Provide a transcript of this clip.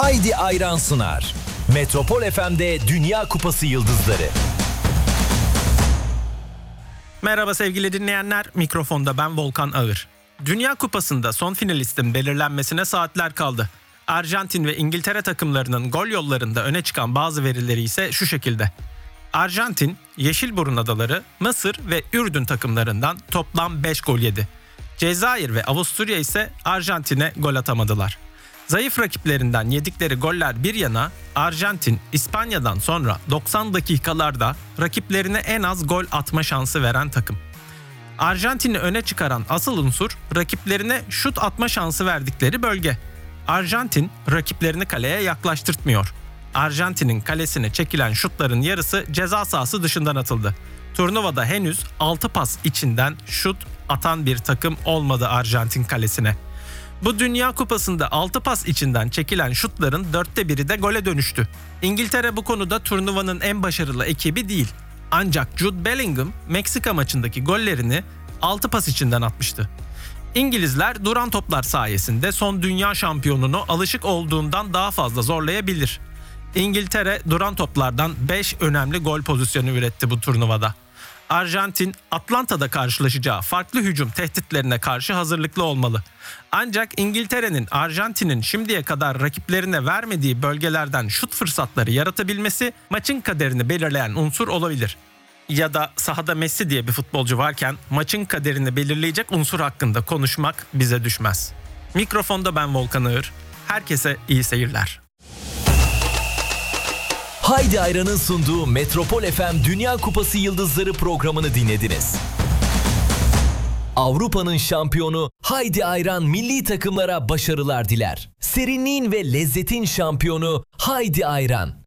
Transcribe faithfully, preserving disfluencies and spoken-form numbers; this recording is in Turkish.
Haydi Ayran sunar. Metropol F M'de Dünya Kupası Yıldızları. Merhaba sevgili dinleyenler, mikrofonda ben Volkan Ağır. Dünya Kupası'nda son finalistin belirlenmesine saatler kaldı. Arjantin ve İngiltere takımlarının gol yollarında öne çıkan bazı verileri ise şu şekilde. Arjantin, Yeşilburun Adaları, Mısır ve Ürdün takımlarından toplam beş gol yedi. Cezayir ve Avusturya ise Arjantin'e gol atamadılar. Zayıf rakiplerinden yedikleri goller bir yana, Arjantin, İspanya'dan sonra doksan dakikalarda rakiplerine en az gol atma şansı veren takım. Arjantin'i öne çıkaran asıl unsur rakiplerine şut atma şansı verdikleri bölge. Arjantin rakiplerini kaleye yaklaştırtmıyor. Arjantin'in kalesine çekilen şutların yarısı ceza sahası dışından atıldı. Turnuvada henüz altı pas içinden şut atan bir takım olmadı Arjantin kalesine. Bu Dünya Kupası'nda altı pas içinden çekilen şutların dörtte biri de gole dönüştü. İngiltere bu konuda turnuvanın en başarılı ekibi değil. Ancak Jude Bellingham Meksika maçındaki gollerini altı pas içinden atmıştı. İngilizler duran toplar sayesinde son dünya şampiyonunu alışık olduğundan daha fazla zorlayabilir. İngiltere duran toplardan beş önemli gol pozisyonu üretti bu turnuvada. Arjantin, Atlanta'da karşılaşacağı farklı hücum tehditlerine karşı hazırlıklı olmalı. Ancak İngiltere'nin Arjantin'in şimdiye kadar rakiplerine vermediği bölgelerden şut fırsatları yaratabilmesi maçın kaderini belirleyen unsur olabilir. Ya da sahada Messi diye bir futbolcu varken maçın kaderini belirleyecek unsur hakkında konuşmak bize düşmez. Mikrofonda ben Volkan Ağır. Herkese iyi seyirler. Haydi Ayran'ın sunduğu Metropol F M Dünya Kupası Yıldızları programını dinlediniz. Avrupa'nın şampiyonu Haydi Ayran milli takımlara başarılar diler. Serinliğin ve lezzetin şampiyonu Haydi Ayran.